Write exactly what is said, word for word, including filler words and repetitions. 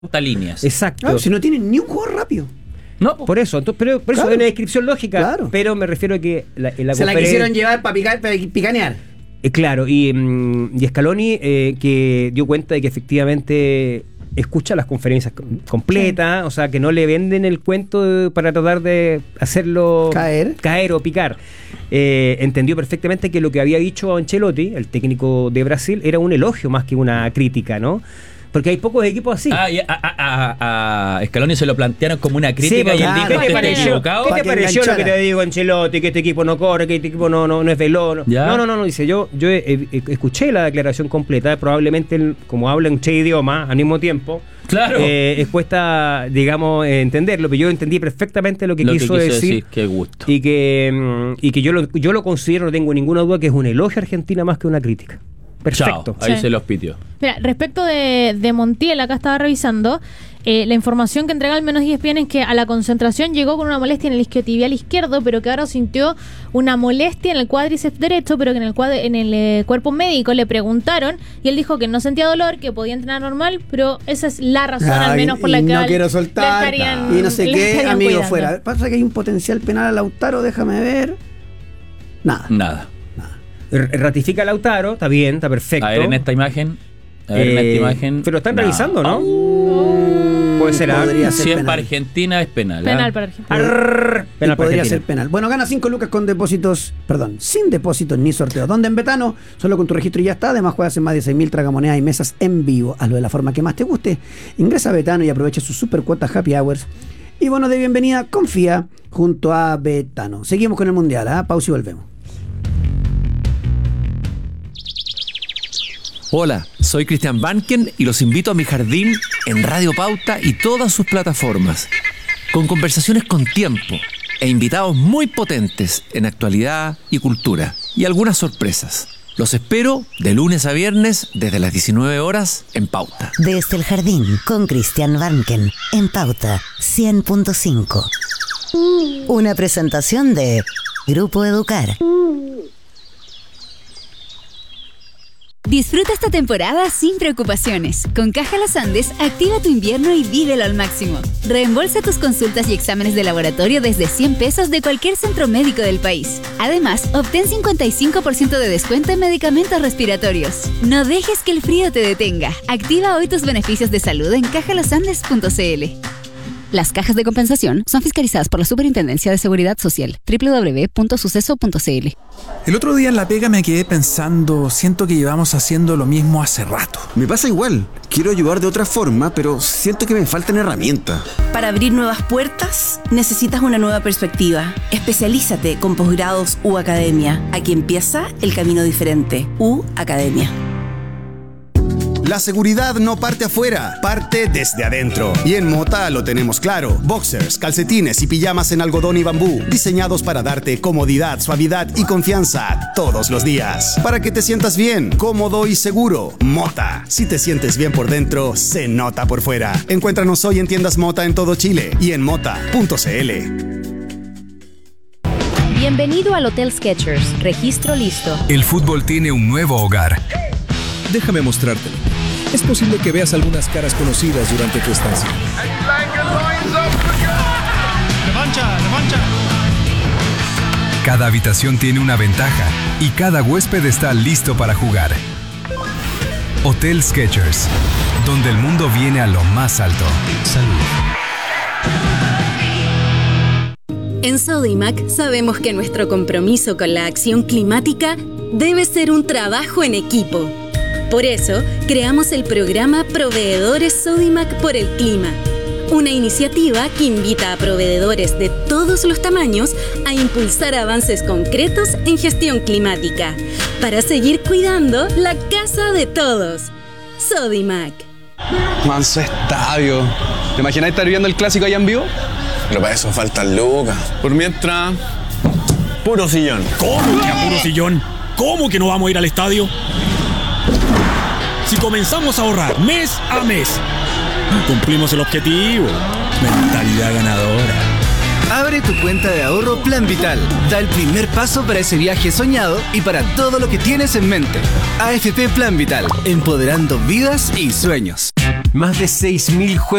líneas. Exacto. Claro, si no tienen ni un jugador rápido. No, por eso, entonces, pero por eso Claro. es una descripción lógica, Claro. pero me refiero a que la, en la Se la conferen- quisieron llevar para picar, para picanear. Eh, claro, y, mm, y Scaloni eh, que dio cuenta de que efectivamente escucha las conferencias com- completas, o sea, que no le venden el cuento de- para tratar de hacerlo Caer. caer o picar. Eh, entendió perfectamente que lo que había dicho Ancelotti, el técnico de Brasil, era un elogio más que una crítica, ¿no? Porque hay pocos equipos así. Ah, y a, a, a, a Scaloni se lo plantearon como una crítica Sí, y él claro, dijo, ¿qué "Usted te está pareció, equivocado". ¿qué Para te que pareció lo que enganchara. te digo, Ancelotti? Que este equipo no corre, que este equipo no, no, no es veloz. ¿Ya? No, no, no, no, dice yo, yo eh, eh, escuché la declaración completa, probablemente él, como habla en tres idiomas al mismo tiempo, Claro. eh, es cuesta, digamos, eh, entenderlo, pero yo entendí perfectamente lo que, Lo que quiso, quiso decir, decir, qué gusto. y que, mm, y que yo, lo, yo lo considero, no tengo ninguna duda, que es un elogio a Argentina más que una crítica. Perfecto. Chao, ahí Sí. se los pitió. Mira, respecto de, de Montiel, acá estaba revisando, eh, la información que entrega al menos E S P N es que a la concentración llegó con una molestia en el isquiotibial izquierdo, pero que ahora sintió una molestia en el cuádriceps derecho, pero que en el, cuad- en el eh, cuerpo médico le preguntaron y él dijo que no sentía dolor, que podía entrenar normal, pero esa es la razón al menos por la y que no al- quiero le soltar estarían- y no sé le qué, estarían amigo, cuidando. fuera. Pasa que hay un potencial penal a Lautaro, déjame ver. Nada. Nada. R- Ratifica a Lautaro, está bien, está perfecto. A ver en esta imagen. A ver en Eh, esta imagen. pero están nada. revisando, ¿no? Puede ser. ¿ah? Podría ser Si es penal. para Argentina es penal. ¿ah? Penal para Argentina. Arrrr, Y penal para podría Argentina. ser penal. Bueno, gana cinco lucas con depósitos, perdón, sin depósitos ni sorteos. Donde en Betano, solo con tu registro y ya está. Además, juegas en más de seis mil tragamonedas y mesas en vivo. Hazlo de la forma que más te guste. Ingresa a Betano y aprovecha sus super cuotas Happy Hours. Y bonos de bienvenida, confía junto a Betano. Seguimos con el Mundial, ¿ah? Pausa y volvemos. Hola, soy Cristian Banken y los invito a mi jardín en Radio Pauta y todas sus plataformas, con conversaciones con tiempo e invitados muy potentes en actualidad y cultura, y algunas sorpresas. Los espero de lunes a viernes desde las diecinueve horas en Pauta. Desde el jardín con Cristian Banken en Pauta cien punto cinco. Una presentación de Grupo Educar. Disfruta esta temporada sin preocupaciones. Con Caja Los Andes, activa tu invierno y vívelo al máximo. Reembolsa tus consultas y exámenes de laboratorio desde cien pesos de cualquier centro médico del país. Además, obtén cincuenta y cinco por ciento de descuento en medicamentos respiratorios. No dejes que el frío te detenga. Activa hoy tus beneficios de salud en caja los andes punto c l. Las cajas de compensación son fiscalizadas por la Superintendencia de Seguridad Social. doble u doble u doble u punto suceso punto c l. El otro día en la pega me quedé pensando, siento que llevamos haciendo lo mismo hace rato. Me pasa igual. Quiero ayudar de otra forma, pero siento que me faltan herramientas. Para abrir nuevas puertas, necesitas una nueva perspectiva. Especialízate con posgrados U Academia. Aquí empieza el camino diferente. U Academia. La seguridad no parte afuera, parte desde adentro. Y en Mota lo tenemos claro. Boxers, calcetines y pijamas en algodón y bambú, diseñados para darte comodidad, suavidad y confianza todos los días. Para que te sientas bien, cómodo y seguro. Mota. Si te sientes bien por dentro, se nota por fuera. Encuéntranos hoy en tiendas Mota en todo Chile y en mota punto c l. Bienvenido al Hotel Skechers. Registro listo. El fútbol tiene un nuevo hogar. Déjame mostrártelo. Es posible que veas algunas caras conocidas durante tu estancia. ¡Revancha, revancha! Cada habitación tiene una ventaja y cada huésped está listo para jugar. Hotel Skechers, donde el mundo viene a lo más alto. Salud. En Sodimac sabemos que nuestro compromiso con la acción climática debe ser un trabajo en equipo. Por eso, creamos el programa Proveedores Sodimac por el Clima, una iniciativa que invita a proveedores de todos los tamaños a impulsar avances concretos en gestión climática, para seguir cuidando la casa de todos. Sodimac. Manso estadio. ¿Te imaginas estar viendo el clásico allá en vivo? Pero para eso faltan lucas. Por mientras, puro sillón. ¿Cómo que a puro sillón? ¿Cómo que no vamos a ir al estadio? Si comenzamos a ahorrar mes a mes, cumplimos el objetivo. Mentalidad ganadora. Abre tu cuenta de ahorro Plan Vital. Da el primer paso para ese viaje soñado y para todo lo que tienes en mente. A F P Plan Vital, empoderando vidas y sueños. Más de seis mil juegos